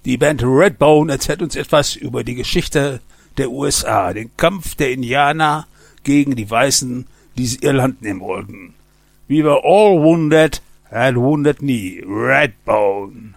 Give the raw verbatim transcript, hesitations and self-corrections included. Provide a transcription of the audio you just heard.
Die Band Redbone erzählt uns etwas über die Geschichte der U S A, den Kampf der Indianer gegen die Weißen, die ihr Land nehmen wollten. We were all wounded at Wounded Knee, Redbone.